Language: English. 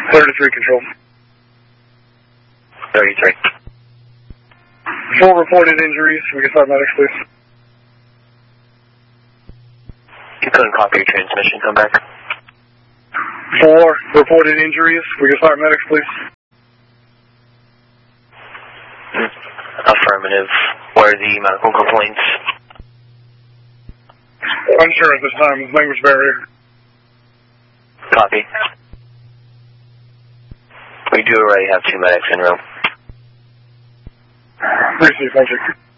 33 control. 33. 4 reported injuries. We can start medics, please. You couldn't copy your transmission. Come back. 4 reported injuries. We can start medics, please. Affirmative. Where are the medical complaints? Unsure at this time. Language barrier. Copy. We do already have 2 medics en route. Received, thank you.